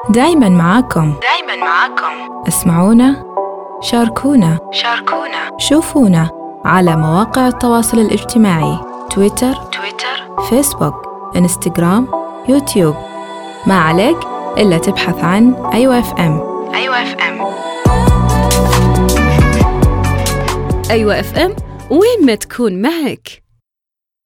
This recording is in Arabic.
دايماً معاكم. اسمعونا، شاركونا، شوفونا على مواقع التواصل الاجتماعي: تويتر، فيسبوك، إنستغرام، يوتيوب. ما عليك إلا تبحث عن أيوة اف ام. أيوة اف ام، وين ما تكون معك.